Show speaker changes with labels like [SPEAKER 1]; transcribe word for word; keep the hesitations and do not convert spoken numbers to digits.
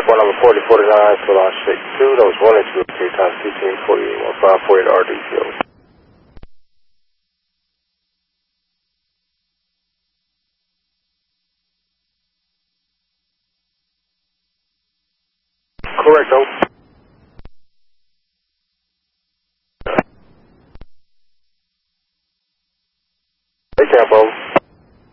[SPEAKER 1] Phone number forty forty-nine, full on six two. That was one and two, three times fifteen, forty-eight, one five, forty-eight R D C O. Correct, though. Hey, Campo.